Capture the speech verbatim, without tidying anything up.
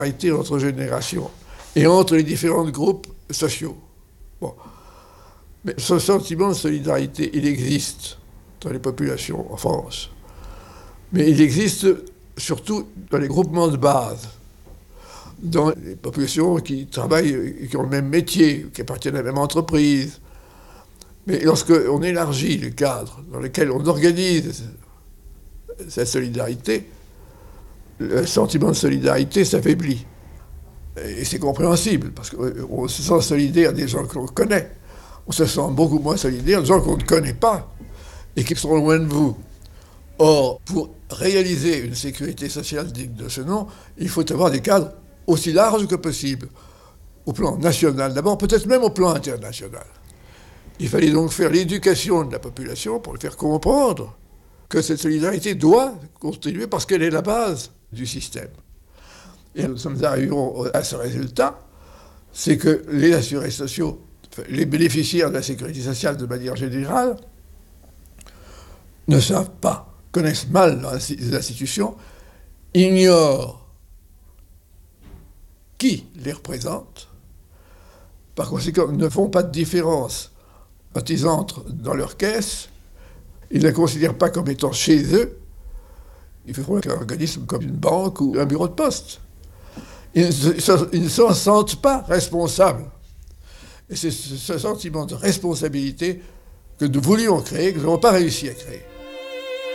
solidarité entre générations et entre les différents groupes sociaux. Bon. Mais ce sentiment de solidarité, il existe dans les populations en France. Mais il existe surtout dans les groupements de base, dans les populations qui travaillent, qui ont le même métier, qui appartiennent à la même entreprise. Mais lorsqu'on élargit le cadre dans lequel on organise cette solidarité, le sentiment de solidarité s'affaiblit. Et c'est compréhensible, parce qu'on se sent solidaire des gens que l'on connaît. On se sent beaucoup moins solidaire des gens qu'on ne connaît pas et qui sont loin de vous. Or, pour réaliser une sécurité sociale digne de ce nom, il faut avoir des cadres aussi larges que possible, au plan national d'abord, peut-être même au plan international. Il fallait donc faire l'éducation de la population pour le faire comprendre que cette solidarité doit continuer parce qu'elle est la base du système. Et nous sommes arrivés à ce résultat, c'est que les assurés sociaux, les bénéficiaires de la sécurité sociale de manière générale, ne savent pas, connaissent mal les institutions, ignorent qui les représente, par conséquent ne font pas de différence quand ils entrent dans leur caisse, ils ne la considèrent pas comme étant chez eux, ils font un organisme comme une banque ou un bureau de poste. Ils ne s'en sentent pas responsables. Et c'est ce sentiment de responsabilité que nous voulions créer, que nous n'avons pas réussi à créer.